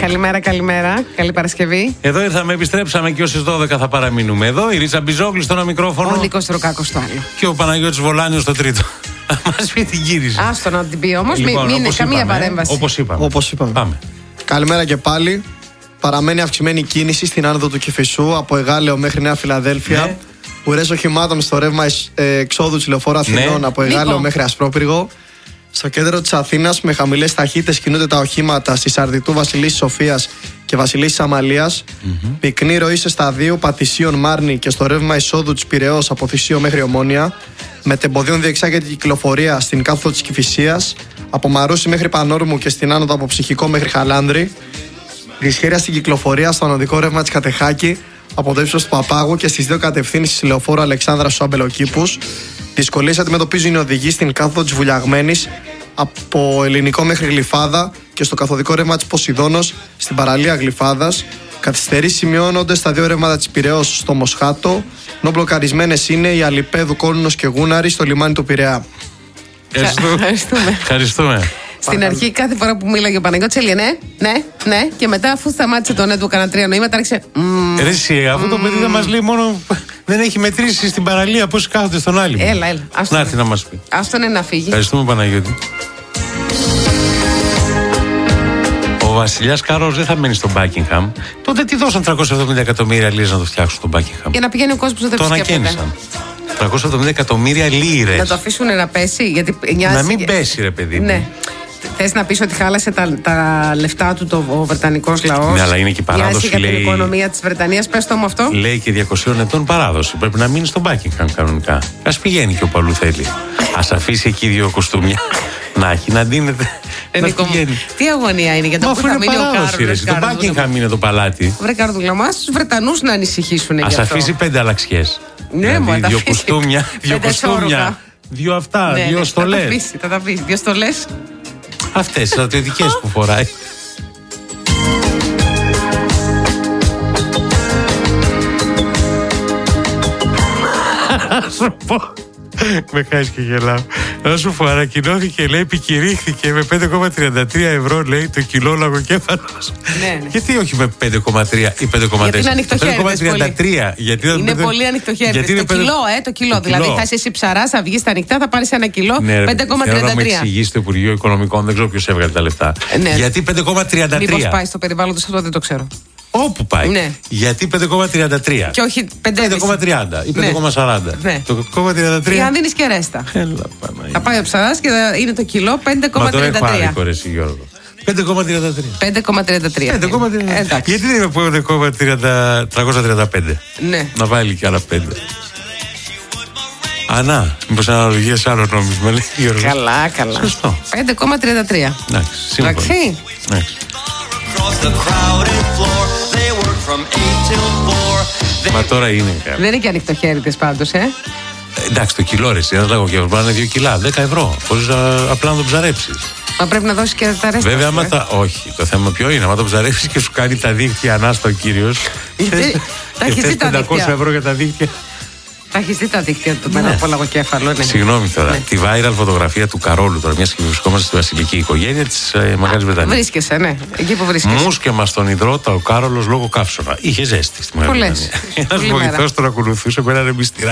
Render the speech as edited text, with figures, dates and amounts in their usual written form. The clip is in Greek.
Καλημέρα, καλημέρα. Καλή Παρασκευή. Εδώ ήρθαμε, επιστρέψαμε και ως 12 θα παραμείνουμε εδώ. Η Ρίτσα Μπιζόγλου στο ένα μικρόφωνο. Ο Νίκος Ροκάκος στο άλλο. Και ο Παναγιώτης Βολάνιος στο τρίτο. Μας πει την κίνηση. Άστο να την πει όμως, Λοιπόν, μην είναι καμία παρέμβαση. Όπως είπαμε. Πάμε. Καλημέρα και πάλι. Παραμένει αυξημένη κίνηση στην άνοδο του Κηφισού από Εγάλεο μέχρι Νέα Φιλαδέλφια. Ναι. Ουρές οχημάτων στο ρεύμα εξόδου της λεωφόρου Αθηνών, Ναι. από Εγάλεο Νίκο. μέχρι Ασπρόπυργο. Στο κέντρο της Αθήνας με χαμηλές ταχύτητες κινούνται τα οχήματα στη Σαρδιτού Βασιλίσσης Σοφίας και Βασιλίσσης Αμαλίας. Πυκνή ροή σε σταδίου Πατησίων Μάρνη και στο ρεύμα εισόδου της Πειραιώς από Θησίο μέχρι Ομόνια. Με τεμποδίων διεξάγεται η κυκλοφορία στην κάθοδο της Κηφισίας, από Μαρούσι μέχρι Πανόρμου και στην άνοδο από Ψυχικό μέχρι Χαλάνδρη. Δυσχέρεια στην κυκλοφορία στο ανωδικό ρεύμα της Κατεχάκη, από το ύψος του Παπάγου και στις δύο κατευθύνσεις της λεωφόρου Αλεξάνδρα στους Αμπελοκήπους. Δυσκολίες αντιμετωπίζουν οι οδηγοί στην κάθοδο της Βουλιαγμένης, από Ελληνικό μέχρι Γλυφάδα και στο καθοδικό ρεύμα της Ποσειδώνος στην παραλία Γλυφάδας. Καθυστερήσεις σημειώνονται στα δύο ρεύματα της Πειραιώς στο Μοσχάτο, ενώ μπλοκαρισμένες είναι οι Αλιπέδου, Κόλνος και Γούναρη στο λιμάνι του Πειραιά. Ευχαριστούμε. Στην αρχή, κάθε φορά που μίλαγε ο Παναγιώτης έλεγε ναι, και μετά αφού σταμάτησε το ναι του, κάνα 3 νοήματα, άρχισε. Ρε εσύ, αυτό το παιδί δεν μας λέει μόνο. Δεν έχει μετρήσει στην παραλία πώς κάθονται στον άλλη. Έλα. Να έρθει να μας πει. Άστο είναι να φύγει. Ευχαριστούμε, Παναγιώτη. Ο βασιλιάς Καρός δεν θα μένει στο Buckingham. Τότε τι δώσαν 370 εκατομμύρια λίρες να το φτιάξουν στο Buckingham. Για να πηγαίνει ο κόσμος να το Το επισκέπτεται. ανακαίνισαν. 370 εκατομμύρια λίρες. Να το αφήσουν να πέσει, γιατί Να μην πέσει, ρε παιδί μου. Ναι. Θες να πεις ότι χάλασε τα λεφτά του ο Βρετανικός λαός? Ναι, αλλά είναι και η παράδοση, Μοιάζει για την λέει. οικονομία της Βρετανίας, πες το μου αυτό. Λέει και 200 ετών παράδοση. Πρέπει να μείνει στο Buckingham κανονικά. Ας πηγαίνει και όπου αλλού θέλει. Ας αφήσει εκεί 2 κοστούμια να έχει, να ντύνεται. Να Νίκο μου, πηγαίνει. τι αγωνία είναι για το Μα που αφού θα είναι μείνει ο παράδοση, ρε. Κάρολος. Το Buckingham είναι το παλάτι. Βρε Καρδούλα μου, ας τους Βρετανούς να ανησυχήσουν για Ας αυτό. αφήσει 5 αλλαξιές. Ναι, μου, τα 2 αφήσει. κουστούμια, 2 5 κοστούμια. τσόρουγα. 2 αυτά, Ναι, 2 ναι, στολές. Θα τα αφήσει. 2 στολές. Αυτές οι στρατιωτικές που φοράει. Να σου πω. Με χάσει και γελάω. Να σου πω, ανακοινώθηκε, λέει, επικηρύχθηκε με 5,33 ευρώ, λέει, το κιλό λαγοκέφαλος. Ναι. Γιατί όχι με 5,3 ή 5,4? Γιατί είναι ανοιχτοχέριδες 5,33. Γιατί Είναι πολύ ανοιχτοχέριδες. Το κιλό, δηλαδή θα είσαι εσύ ψαράς, θα βγεις στα ανοιχτά, θα πάρεις 1 κιλό, Ναι, ρε, θέλω να μου 5,33. εξηγήσει το Υπουργείο Οικονομικών, δεν ξέρω ποιος έβγαλε τα λεφτά. Ναι. Γιατί 5,33? Μήπως πάει στο περιβάλλον αυτό, δεν το ξέρω. Όπου πάει. Ναι. Γιατί 5,33? Και όχι 5,30 ή 5,40. Ναι. Το 5,33. Για να δίνεις και ρέστα. Έλα, Παναγία. Θα πάει ο ψαράς και είναι το κιλό Μα το έχω 5,33. άδικο, ρε εσύ, Γιώργο. 5,33. 5,33. 5,33. Εντάξει. Γιατί δεν είναι 5,335? Ναι. Να βάλει και άλλα 5. Ανά, μήπως αναλογία σε άλλο νόμισμα, λέει Γιώργο. Καλά. Σωστό. 5,33. Εντάξει, σύμφωνο. Εντάξει. Εντάξει. Across the crowded floor, they work from 8 till 4. Μα τώρα είναι. Δεν είναι και ανοιχτοχέριδες πάντως, Εντάξει, το κιλό ρε, ένας λαγοκέφαλος μπορεί να είναι 2 κιλά, 10 ευρώ. Χωρίς απλά να το ψαρέψεις. Μα πρέπει να δώσεις και τα ρέστα. Βέβαια, σου, άμα τα. Όχι, το θέμα ποιο είναι. Άμα το ψαρέψεις και σου κάνει τα δίχτυα ανάστα ο κύριος. Τα έχεις δει τα 500 δίχτυα. ευρώ για τα δίχτυα. Τα έχεις δει τα δίκτυα του Ναι. με ένα λαγοκέφαλο, ναι. Συγγνώμη τώρα. Ναι. Τη viral φωτογραφία του Καρόλου τώρα, μια και βρισκόμαστε στη βασιλική οικογένεια της Μεγάλης Βρετανίας. Βρίσκεσαι, ναι. Εκεί που βρίσκεσαι. Μουσκεμα στον υδρότα ο Κάρολος λόγω καύσωνα. Είχε ζέστη στη Μεγάλη Πολλές. Βρετανία. Ένας Πολύ μέρα. βοηθός τον ακολουθούσε με έναν εμπιστηράκι.